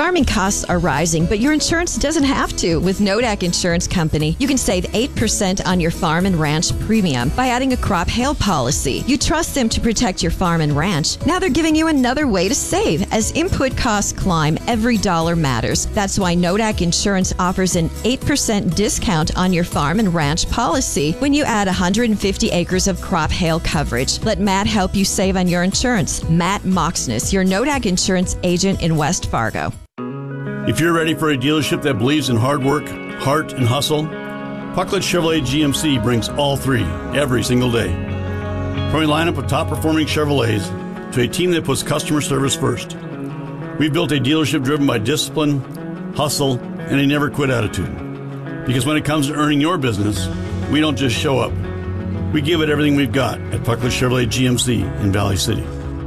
Farming costs are rising, but your insurance doesn't have to. With Nodak Insurance Company, you can save 8% on your farm and ranch premium by adding a crop hail policy. You trust them to protect your farm and ranch. Now they're giving you another way to save. As input costs climb, every dollar matters. That's why Nodak Insurance offers an 8% discount on your farm and ranch policy when you add 150 acres of crop hail coverage. Let Matt help you save on your insurance. Matt Moxness, your Nodak Insurance agent in West Fargo. If you're ready for a dealership that believes in hard work, heart, and hustle, Pucklet Chevrolet GMC brings all three every single day. From a lineup of top-performing Chevrolets to a team that puts customer service first, we've built a dealership driven by discipline, hustle, and a never-quit attitude. Because when it comes to earning your business, we don't just show up. We give it everything we've got at Pucklet Chevrolet GMC in Valley City.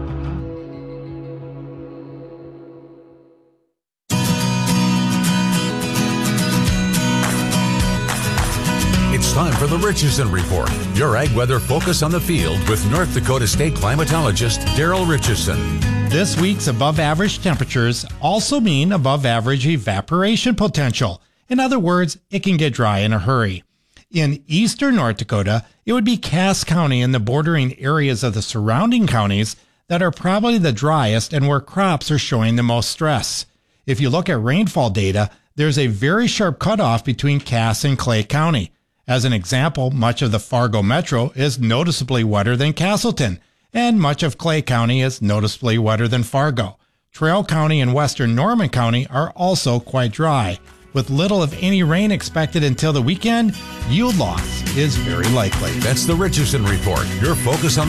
It's time for the Richardson Report, your ag weather focus on the field with North Dakota State climatologist Daryl Richardson. This week's above-average temperatures also mean above-average evaporation potential. In other words, it can get dry in a hurry. In eastern North Dakota, it would be Cass County and the bordering areas of the surrounding counties that are probably the driest and where crops are showing the most stress. If you look at rainfall data, there's a very sharp cutoff between Cass and Clay County. As an example, much of the Fargo Metro is noticeably wetter than Castleton, and much of Clay County is noticeably wetter than Fargo. Trail County and western Norman County are also quite dry. With little of any rain expected until the weekend, yield loss is very likely. That's the Richardson Report, your focus on